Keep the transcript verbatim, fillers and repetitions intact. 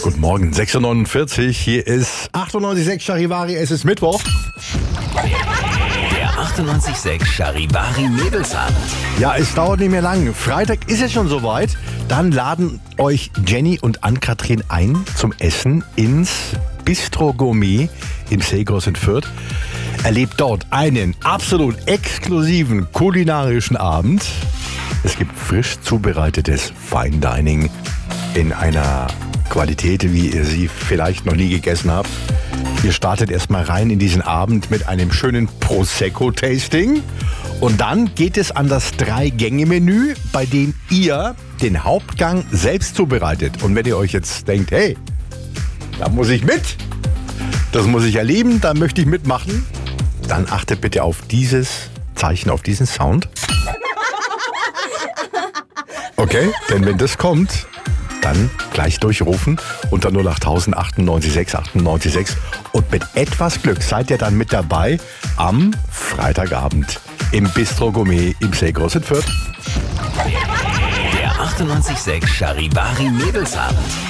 Guten Morgen, sechs Uhr neunundvierzig. Hier ist achtundneunzig Komma sechs Charivari. Es ist Mittwoch. Der achtundneunzig Komma sechs Charivari Mädelsabend. Ja, es dauert nicht mehr lang. Freitag ist es schon soweit. Dann laden euch Jenny und Ann-Kathrin ein zum Essen ins Bistro Gourmet im Seegros in Fürth. Erlebt dort einen absolut exklusiven kulinarischen Abend. Es gibt frisch zubereitetes Fine Dining in einer Qualität, wie ihr sie vielleicht noch nie gegessen habt. Ihr startet erstmal rein in diesen Abend mit einem schönen Prosecco-Tasting. Und dann geht es an das Drei-Gänge-Menü, bei dem ihr den Hauptgang selbst zubereitet. Und wenn ihr euch jetzt denkt, hey, da muss ich mit, das muss ich erleben, da möchte ich mitmachen, dann achtet bitte auf dieses Zeichen, auf diesen Sound. Okay, denn wenn das kommt, dann gleich durchrufen unter null acht tausend achtundneunzig Komma sechs achtundneunzig Komma sechs und mit etwas Glück seid ihr dann mit dabei am Freitagabend im Bistro Gourmet im Seegros in Fürth. Der achtundneunzig Komma sechs Charivari Mädelsabend.